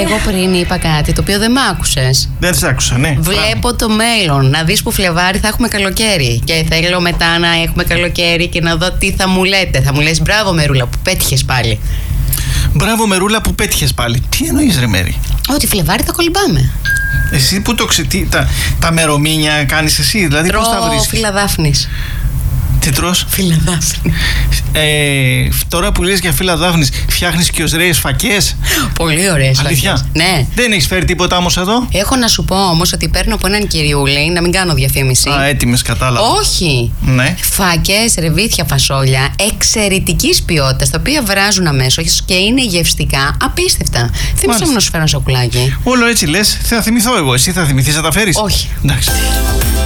Εγώ πριν είπα κάτι το οποίο δεν μ' άκουσες. Δεν σε άκουσα, ναι. Βλέπω το μέλλον. Να δεις που Φλεβάρι θα έχουμε καλοκαίρι. Και θέλω μετά να έχουμε καλοκαίρι και να δω τι θα μου λέτε. Θα μου λες μπράβο Μερούλα που πέτυχες πάλι. Μπράβο Μερούλα που πέτυχες πάλι. Τι εννοείς ρε Μέρη? Ότι Φλεβάρι θα κολυμπάμε. Εσύ που το τα μερομήνια κάνεις εσύ, δηλαδή πώς τα βρίσκεις? Φύλλα Δάφνης. Τι τρως? Φύλλα Δάφνη. Τώρα που λες για φύλλα Δάφνης, φτιάχνεις και ωραίες φακές? Πολύ ωραίες. Αλήθεια? Ναι. Δεν έχεις φέρει τίποτα όμως εδώ? Έχω να σου πω όμως ότι παίρνω από έναν κυριούλη, να μην κάνω διαφήμιση. Α, έτοιμες, κατάλαβα. Όχι. Ναι. Φακές, ρεβίθια, φασόλια εξαιρετικής ποιότητας, τα οποία βράζουν αμέσως και είναι γευστικά απίστευτα. Θύμισα μου να σου φέρω ένα σοκουλάκι. Όλο έτσι λες, θα θυμηθώ εγώ. Εσύ θα θυμηθείς να τα φέρεις? Όχι. Εντάξει.